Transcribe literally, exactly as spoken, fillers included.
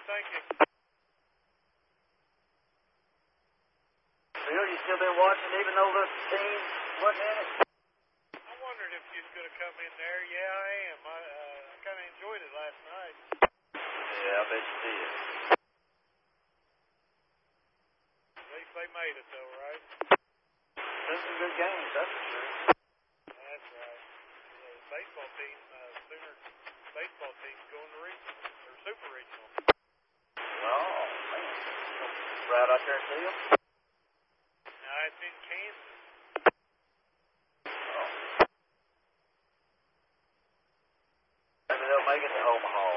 thank you. Bill, you still been watching even though the team wasn't in it? I wondered if you was going to come in there. Yeah, I am. I, uh, I kind of enjoyed it last night. Yeah, I bet you did. At least they made it, though, right? Been some good games, that's for sure. That's right. The baseball team, uh, Sooner baseball team's going to regional, or super regional. Oh, man. Right out there at Deal? Now, it's in Kansas. Oh. Maybe they'll make it to Omaha.